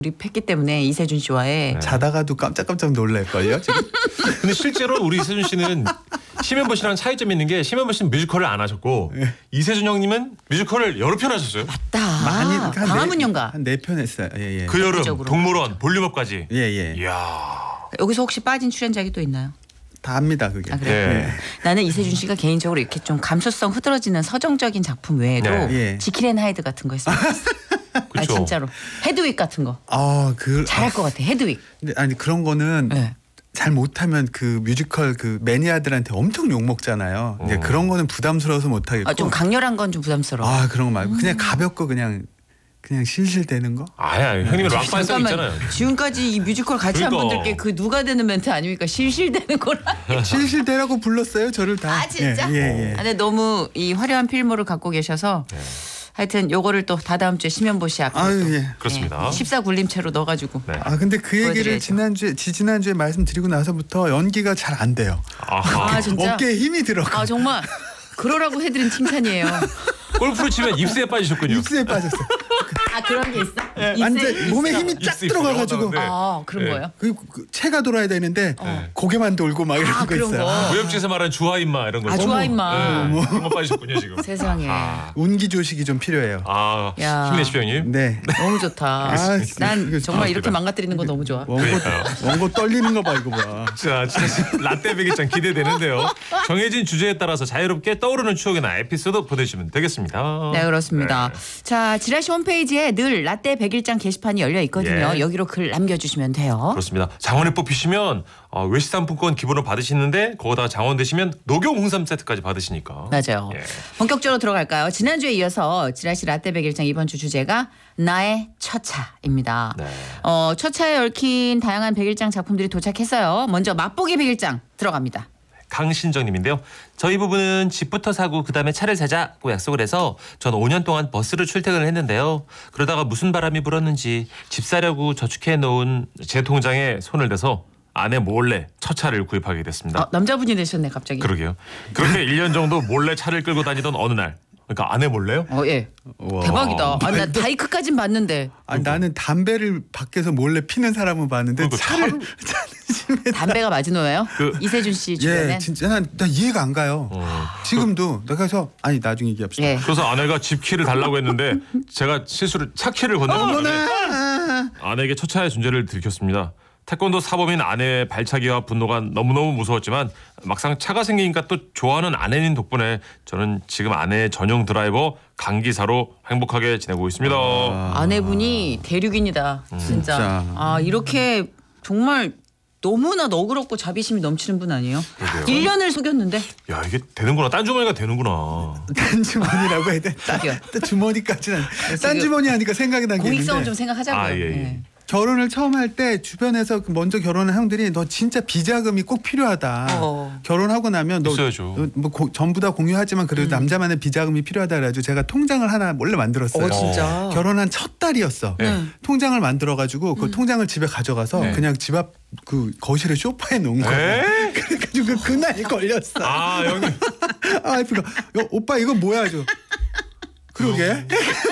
했기 때문에 이세준 씨와의 자다가도 깜짝깜짝 놀랄걸요 지금. 근데 실제로 우리 이세준 씨는 심현보 씨랑 차이점이 있는 게 심현보 씨는 뮤지컬을 안 하셨고 이세준 형님은 뮤지컬을 여러 편 하셨어요. 맞다. 많이 광화문연가. 한 4편 했어요. 예. 그 여름 전국적으로. 동물원 볼륨업까지. 예. 이야. 여기서 혹시 빠진 출연작이 또 있나요? 다 합니다 그게. 아, 그래요? 네. 나는 이세준 씨가 개인적으로 이렇게 좀 감수성 흐드러지는 서정적인 작품 외에도 네. 지킬 앤 하이드 같은 거 했으면 좋겠어. 아 그쵸. 진짜로 헤드윅 같은 거 잘할 것 같아. 헤드윅. 근데 아니 그런 거는 네. 잘 못하면 그 뮤지컬 그 매니아들한테 엄청 욕 먹잖아요. 이제 그런 거는 부담스러워서 못 하겠고. 좀 강렬한 건 좀 부담스러워. 그런 거 말고 그냥 가볍고 그냥 실실 되는 거. 아야 형님은 락반성 있잖아요. 지금까지 이 뮤지컬 같이 한 그러니까. 분들께 그 누가 되는 멘트 아닙니까? 실실대는 거라. 실실 대라고 불렀어요 저를 다. 아 진짜? 예. 근데 너무 이 화려한 필모를 갖고 계셔서 하여튼 요거를 또 다다음 주에 심현보 씨 앞에 그렇습니다. 14 굴림체로 넣어가지고. 네. 근데 그 얘기를 보여드려야죠. 지난주에 말씀드리고 나서부터 연기가 잘 안 돼요. 아 진짜? 어깨에 힘이 들어가. 정말 그러라고 해드린 칭찬이에요. 골프를 치면 입새에 빠지셨군요. 입술에 빠졌어. 그런 게 있어? 완전 몸에 힘이 쫙 입술 들어가가지고 들어가는데. 그런 거예요? 그 체가 돌아야 되는데 고개만 돌고 막 이런 거 그런 있어요. 거. 무협지에서 말하는 주하인마 이런 거. 주하인마. 그런 거 빠지셨군요 지금. 세상에. 운기 조식이 좀 필요해요. 야. 힘내십시오 형님. 네. 너무 좋다. 난 정말 이렇게 망가뜨리는 거 너무 좋아. 원고 떨리는 거 봐 이거 봐. 자, 진짜 라떼 백일장 기대되는데요. 정해진 주제에 따라서 자유롭게 떠오르는 추억이나 에피소드 보내주시면 되겠습니다. 네 그렇습니다. 네. 자 지라시 홈페이지에 늘 라떼 100일장 게시판이 열려 있거든요. 예. 여기로 글 남겨주시면 돼요. 그렇습니다. 장원에 뽑히시면 외식 상품권 기본으로 받으시는데 거기다가 장원 되시면 녹용 홍삼 세트까지 받으시니까. 맞아요. 예. 본격적으로 들어갈까요? 지난주에 이어서 지라시 라떼 100일장 이번 주 주제가 나의 처차입니다. 네. 처차에 얽힌 다양한 100일장 작품들이 도착했어요. 먼저 맛보기 100일장 들어갑니다. 강신정님인데요. 저희 부부는 집부터 사고 그다음에 차를 사자고 약속을 해서 전 5년 동안 버스로 출퇴근을 했는데요. 그러다가 무슨 바람이 불었는지 집 사려고 저축해 놓은 제 통장에 손을 대서 아내 몰래 첫 차를 구입하게 됐습니다. 남자분이 되셨네 갑자기. 그러게요. 그렇게 1년 정도 몰래 차를 끌고 다니던 어느 날. 그러니까 아내 몰래요? 예. 우와. 대박이다. 나 바이크까진 봤는데 나는 담배를 밖에서 몰래 피는 사람은 봤는데 그러니까 차는 심해. 담배가 마지노예요? 그 이세준 씨 주변엔? 진짜 나 이해가 안 가요. 지금도 내가 그래서 나중에 얘기합시다. 예. 그래서 아내가 집 키를 달라고 했는데 제가 실수로 차 키를 건네는 바람에 아내에게 첫 차의 존재를 들켰습니다. 태권도 사범인 아내의 발차기와 분노가 너무너무 무서웠지만 막상 차가 생기니까 또 좋아하는 아내님 덕분에 저는 지금 아내의 전용 드라이버 강기사로 행복하게 지내고 있습니다. 아내분이 대륙인이다. 진짜. 진짜. 이렇게 정말 너무나 너그럽고 자비심이 넘치는 분 아니에요? 그러게요. 1년을 속였는데. 야 이게 되는구나. 딴 주머니가 되는구나. 딴 주머니라고 해야 돼. 저기요. 딴 주머니까지는 딴 주머니 하니까 생각이 난 게 공익성을 있는데 좀 생각하자고요. 예. 결혼을 처음 할 때 주변에서 먼저 결혼한 형들이 너 진짜 비자금이 꼭 필요하다. 결혼하고 나면 너 있어야죠. 전부 다 공유하지만 그래도 남자만의 비자금이 필요하다 그래가지고 제가 통장을 하나 몰래 만들었어요. 진짜. 결혼한 첫 달이었어. 통장을 만들어가지고 그 통장을 집에 가져가서 네. 그냥 집 앞 그 거실에 소파에 놓은 거야. 그래가지고 그날 걸렸어. 형님. 와이프가 오빠 이거 뭐야 저. 그러게.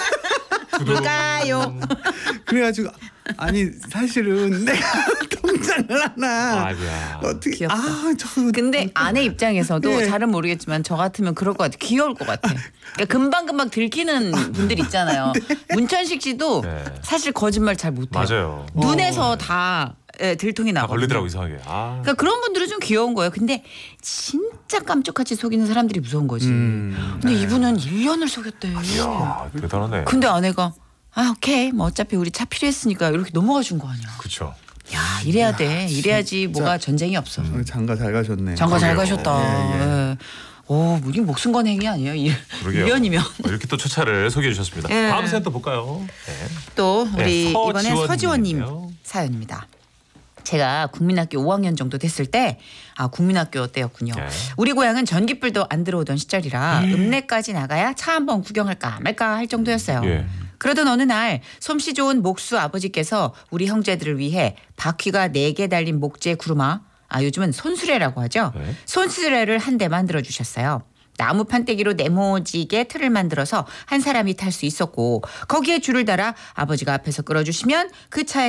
뭘까요? 그래가지고 아니 사실은 내가 통장을 하나 아이고야. 어떻게 귀엽다. 근데 아, 아내 입장에서도 예. 잘은 모르겠지만 저 같으면 그럴 것 같아. 귀여울 것 같아. 그러니까 금방금방 들키는 분들 있잖아요. 문천식 씨도 네. 사실 거짓말 잘 못해요. 맞아요. 눈에서 다 들통이 다 나고. 걸리더라고 이상하게. 그러니까 그런 분들은 좀 귀여운 거예요. 근데 진짜 깜짝같이 속이는 사람들이 무서운 거지. 근데 이분은 1년을 속였대. 이야 대단하네. 근데 아내가 오케이 뭐 어차피 우리 차 필요했으니까 이렇게 넘어가 준 거 아니야. 그렇죠. 야 이래야 돼. 이래야지 뭐가 전쟁이 없어. 장가 잘 가셨네. 장가 잘 그러게요. 가셨다. 예. 우리 목숨 건 행위 아니에요. 그러게요. 1년이면. 이렇게 또 첫 차를 소개해 주셨습니다. 예. 다음 사연 또 볼까요? 네. 또 우리 네, 이번엔 서지원님이네요. 서지원님 사연입니다. 제가 국민학교 5학년 정도 됐을 때 국민학교 때였군요. 네. 우리 고향은 전기불도 안 들어오던 시절이라 읍내까지 나가야 차 한번 구경할까 말까 할 정도였어요. 예. 그러던 어느 날 솜씨 좋은 목수 아버지께서 우리 형제들을 위해 바퀴가 4개 달린 목재 구루마 요즘은 손수레라고 하죠. 네. 손수레를 한 대 만들어 주셨어요. 나무 판때기로 네모지게 틀을 만들어서 한 사람이 탈 수 있었고 거기에 줄을 달아 아버지가 앞에서 끌어주시면 그 차에